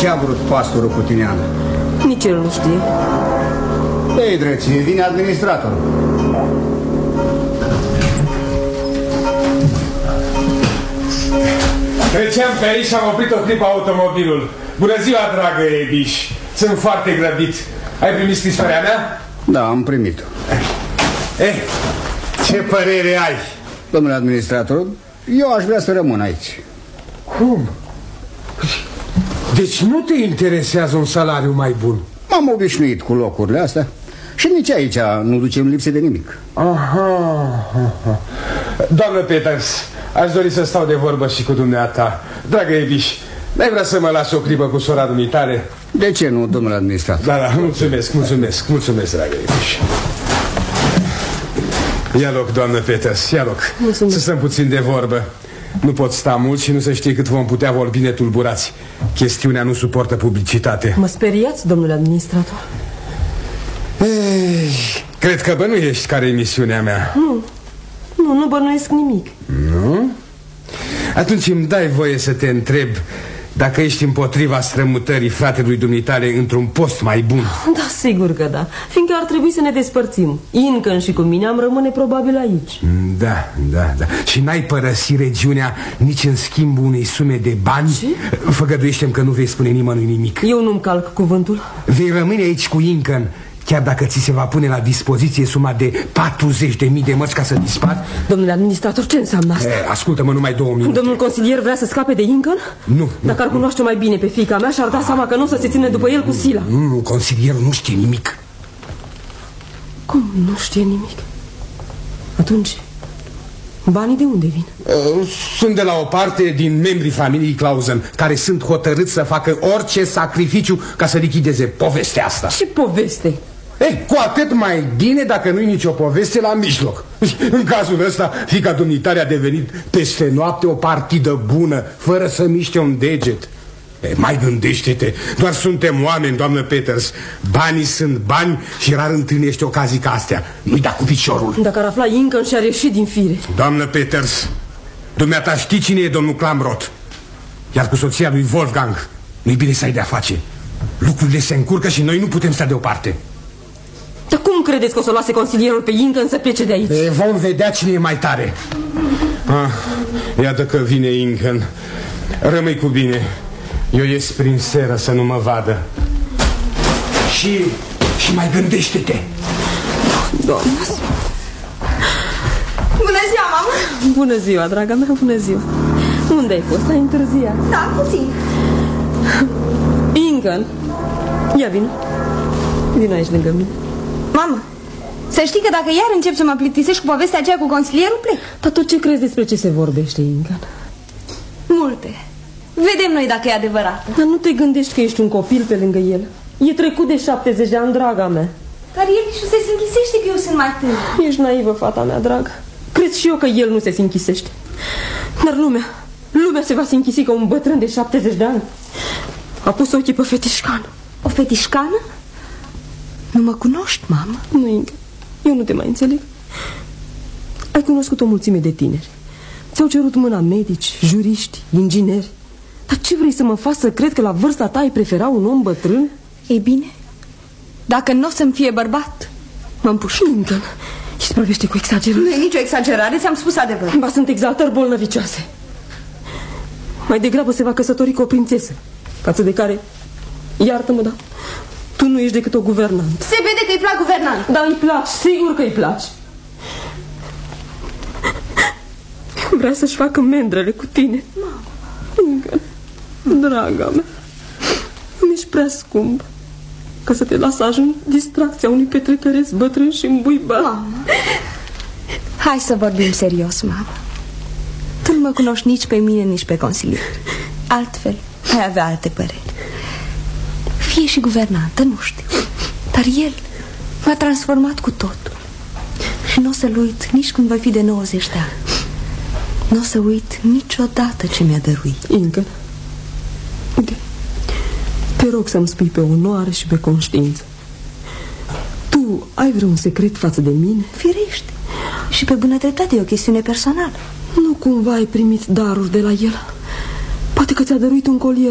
Ce a vrut pastorul cu tine, Ana? Nici el nu știe. Ei, drăție, vine administratorul. Treceam pe aici și am oprit o clipă automobilul. Bună ziua, dragă Ebiș. Sunt foarte grăbit. Ai primit scrisoarea mea? Da, am primit-o. Ce părere ai? Domnule administrator, eu aș vrea să rămân aici. Cum? Deci nu te interesează un salariu mai bun? M-am obișnuit cu locurile astea și nici aici nu ducem lipsă de nimic. Aha. Doamnă Peters, aș dori să stau de vorbă și cu dumneata. Dragă Ebiș, n-ai vrea să mă lași o clipă cu sora dumitare? De ce nu, domnule administrator? Da, mulțumesc, dragă Ebiș. Ia loc, doamnă Peters, ia loc. Mulțumesc. Să stăm puțin de vorbă. Nu pot sta mult și nu se știe cât vom putea vorbi netulburați. Chestiunea nu suportă publicitate. Mă speriați, domnule administrator. Ei, cred că bănuiești care e misiunea mea. Nu bănuiesc nimic. Nu? Atunci îmi dai voie să te întreb dacă ești împotriva strămutării fratelui dumitale într-un post mai bun. Da, sigur că da. Fiindcă ar trebui să ne despărțim. Incan și cu mine am rămâne probabil aici. Da. Și n-ai părăsi regiunea nici în schimbul unei sume de bani? Ce? Făgăduiește-mi că nu vei spune nimănui nimic. Eu nu-mi calc cuvântul. Vei rămâne aici cu Incan, chiar dacă ți se va pune la dispoziție suma de 40.000 de mărci ca să dispari? Domnule administrator, ce înseamnă asta? Ascultă-mă numai 2 minute. Domnul consilier vrea să scape de Incan? Nu. Dacă ar cunoaște mai bine pe fiica mea, și-ar da seama că nu o să se ține după el cu sila. Nu, consilierul nu știe nimic. Cum nu știe nimic? Atunci, banii de unde vin? Sunt de la o parte din membrii familiei Clausen, care sunt hotărâți să facă orice sacrificiu ca să lichideze povestea asta. Ce poveste? Cu atât mai bine dacă nu-i nicio poveste la mijloc. În cazul ăsta, fiica dumitare a devenit peste noapte o partidă bună, fără să miște un deget. Mai gândește-te, doar suntem oameni, doamnă Peters. Banii sunt bani și rar întâlnești ocazii ca astea. Nu-i da cu piciorul. Dacă ar afla Incan și-ar ieși din fire. Doamnă Peters, dumneata știi cine e domnul Klamroth. Iar cu soția lui Wolfgang nu-i bine să ai de-a face. Lucrurile se încurcă și noi nu putem sta deoparte. Dar cum credeți că o să lase consilierul pe Incan să plece de aici? Vom vedea cine e mai tare. Iată că vine Incan. Rămâi cu bine. Eu ies prin seră să nu mă vadă. Și mai gândește-te. Doamne. Bună ziua, mamă. Bună ziua, draga mea, bună ziua. Unde ai fost? Ai întârziat? Da, puțin. Incan, ia vino. Vino aici lângă mine. Mamă, să știi că dacă iar încep să mă plictisești cu povestea aceea cu consilierul, plec. Dar tu ce crezi despre ce se vorbește, Incan? Multe. Vedem noi dacă e adevărat. Dar nu te gândești că ești un copil pe lângă el? E trecut de 70 de ani, draga mea. Dar el nici nu se închisește că eu sunt mai tânăr. Ești naivă, fata mea, dragă. Cred și eu că el nu se închisește. Dar lumea se va închisi ca un bătrân de 70 de ani. A pus ochii pe fetișcană. O fetișcană? Nu mă cunoști, mamă? Nu, Incan, eu nu te mai înțeleg. Ai cunoscut o mulțime de tineri. Ți-au cerut mâna medici, juriști, ingineri. Dar ce vrei să mă faci să cred că la vârsta ta ai prefera un om bătrân? Ei bine, dacă nu o să-mi fie bărbat, m-am pușit. Incan, isprăvește cu exagerare. Nu e nicio exagerare, ți-am spus adevărul. Ba, sunt exaltări bolnăvicioase. Mai degrabă se va căsători cu o prințesă, față de care, iartă-mă, da, tu nu ești decât o guvernantă. Se vede că îi plac guvernantă. Da, îi place, sigur că îi place. Vrea să-și facă mendrele cu tine. Incan, draga mea, mi-ești prea scump ca să te las să ajungi distracția unui petrecăresc bătrân și îmbuibat. Mamă, hai să vorbim serios, mamă. Tu nu mă cunoști nici pe mine, nici pe consilier. Altfel, ai avea alte păreri. Fie și guvernantă, nu știu, dar el m-a transformat cu totul. Și nu o să-l uit nici când voi fi de 90 de ani. Nu o să uit niciodată ce mi-a dăruit. Incan, uite, te rog să-mi spui pe onoare și pe conștiință. Tu ai vreun secret față de mine? Firește. Și pe bună dreptate, e o chestiune personală. Nu cumva ai primit daruri de la el? Poate că ți-a dăruit un colier